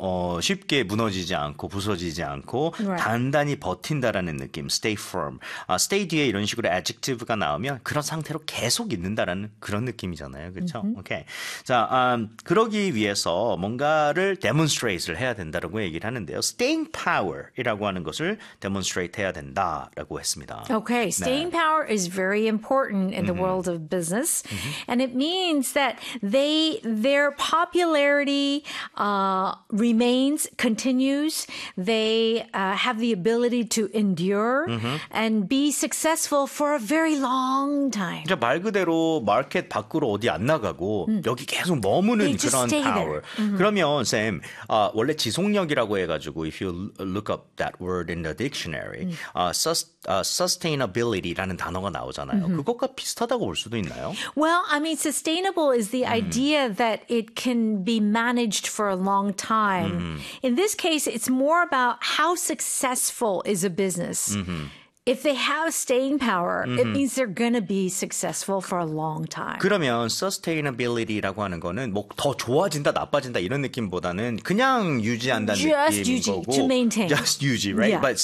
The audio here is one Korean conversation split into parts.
쉽게 무너지지 않고 부서지지 않고 Right. 단단히 버틴다라는 느낌. Stay firm. stay 뒤에 이런 식으로 adjective가 나오면 그런 상태로 계속 있는다라는 그런 느낌이잖아요. 그렇죠? 오케이. 자, 그러기 위해서 뭔가를 demonstrate를 해야 된다라고 얘기를 하는데요. Staying power이라고 하는 것을 demonstrate 해야 된다라고 했습니다. Okay, staying power is very important in the world of business. And it means that their popularity remains, continues. They have the ability to endure and be successful for a very long time. 진짜 말 그대로 마켓 밖으로 어디 안 나가고 여기 계속 머무는 They just 그런 stay power. there. 그러면 쌤, 원래 지속력이라고 해가지고 if you look up that word in the dictionary, sustainability라는 단어가 나오잖아요. 그것과 비슷하다고 볼 수도 있나요? Well, I mean, sustainable is the idea that it can be managed for a long time. In this case, it's more about how successful is a business. If they have staying power, it means they're going to be successful for a long time. 그러면 sustainability라고 하는 거는 뭐 더 좋아진다, 나빠진다 이런 느낌보다는 그냥 유지한다는 Just 느낌인 유지, 거고, to maintain. just 유지, right? Yeah. But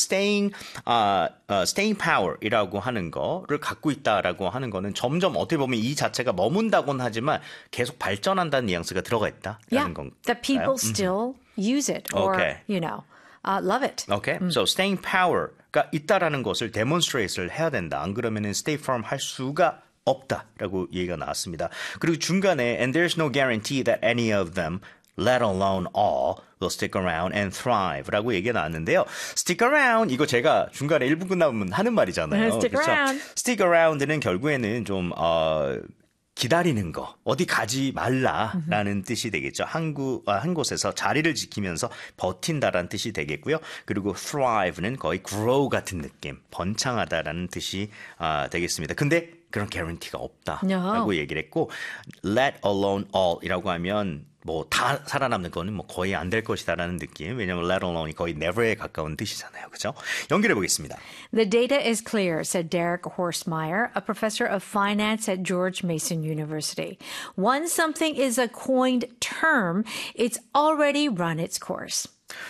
staying power이라고 하는 거를 갖고 있다라고 하는 거는 점점 어떻게 보면 이 자체가 머문다고는 하지만 계속 발전한다는 뉘앙스가 들어가 있다라는 Yeah, 건가요? that people still use it or, Okay. love it. Okay, so staying power가 있다라는 것을 demonstrate를 해야 된다. 안 그러면은 stay firm 할 수가 없다라고 얘기가 나왔습니다. 그리고 중간에 and there's no guarantee that any of them, let alone all, will stick around and thrive라고 얘기가 나왔는데요. Stick around 이거 제가 중간에 1분 끝나면 하는 말이잖아요. Stick 그렇죠? around. Stick around는 결국에는 좀 기다리는 거, 어디 가지 말라라는 뜻이 되겠죠. 한 곳에서 자리를 지키면서 버틴다라는 뜻이 되겠고요. 그리고 thrive는 거의 grow 같은 느낌, 번창하다라는 뜻이 되겠습니다. 근데 그런 guarantee가 없다라고 얘기를 했고, let alone all이라고 하면 뭐 다 살아남는 거는 뭐 거의 안 될 것이다라는 느낌. 왜냐하면 let alone이 거의 never에 가까운 뜻이잖아요. 그죠? 연결해 보겠습니다. The data is clear, said Derek Horstmeyer, a professor of finance at George Mason University. Once something is a coined term, it's already run its course.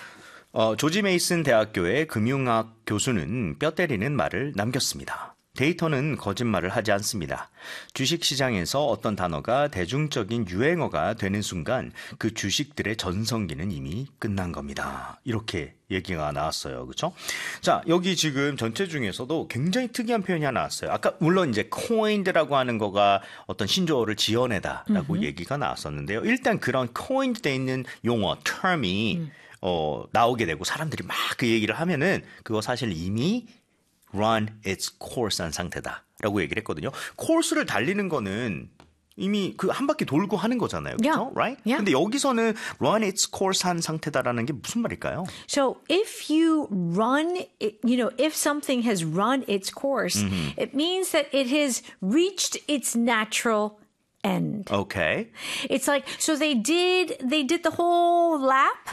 조지 메이슨 대학교의 금융학 교수는 뼈 때리는 말을 남겼습니다. 데이터는 거짓말을 하지 않습니다. 주식시장에서 어떤 단어가 대중적인 유행어가 되는 순간 그 주식들의 전성기는 이미 끝난 겁니다. 이렇게 얘기가 나왔어요. 그렇죠? 자, 여기 지금 전체 중에서도 굉장히 특이한 표현이 하나 나왔어요. 아까 물론 이제 coined라고 하는 거가 어떤 신조어를 지어내다라고 얘기가 나왔었는데요. 일단 그런 coined 돼 있는 용어, term이 나오게 되고 사람들이 막 그 얘기를 하면은 그거 사실 이미 run its course 한 상태다라고 얘기를 했거든요. 코스를 달리는 거는 이미 그 한 바퀴 돌고 하는 거잖아요. 그렇죠? Yeah. Right? Yeah. 근데 여기서는 run its course 한 상태다라는 게 무슨 말일까요? So if you run, if something has run its course, it means that it has reached its natural end. Okay. It's like, so they did the whole lap.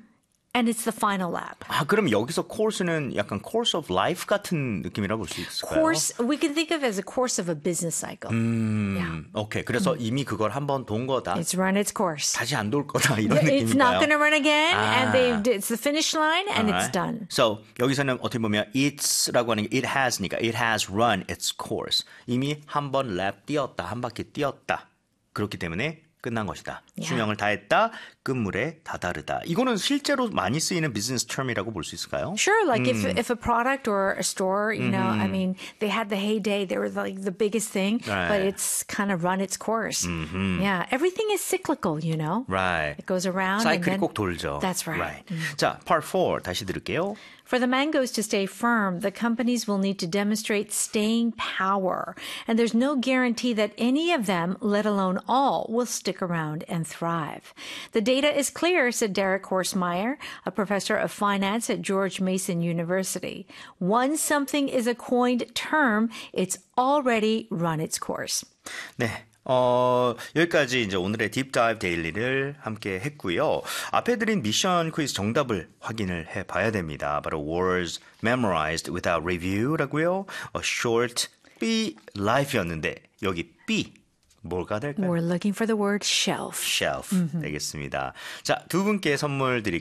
And it's the final lap. 그럼 여기서 course는 약간 course of life 같은 느낌이라고 볼 수 있을까요? Course, we can think of it as a course of a business cycle. Yeah. 오케이. 그래서 이미 그걸 한번 돈 거다. It's run its course. 다시 안 돌 거다 이런 It's not 느낌인가요? going to run again, and it's the finish line, and it's done. So 여기서는 어떻게 보면 it's라고 하는 게 it has니까 it has run its course. 이미 한 번 랩 뛰었다, 한 바퀴 뛰었다. 그렇기 때문에 끝난 것이다. 수명을 다했다. 끝물에 다다르다. 이거는 실제로 많이 쓰이는 비즈니스 term이라고 볼 수 있을까요? Sure, like if a product or a store, I mean, they had the heyday, they were like the biggest thing, but it's kind of run its course. Yeah, everything is cyclical, Right. It goes around. 사이클이 and then, 꼭 돌죠. That's right. 자, part 4 다시 들을게요. For the mangoes to stay firm, the companies will need to demonstrate staying power. And there's no guarantee that any of them, let alone all, will stick around and thrive. The data is clear, said Derek Horstmeyer, a professor of finance at George Mason University. Once something is a coined term, it's already run its course. 네. 여기까지 이제 오늘의 딥다이브 데일리를 함께 했고요. 앞에 드린 미션 퀴즈 정답을 확인을 해 봐야 됩니다. 바로 words memorized without review라고요. A short B life였는데 여기 B 뭘가 될까요? We're looking for the word shelf. shelf 되겠습니다. 자, 두 분께 선물 드릴게요.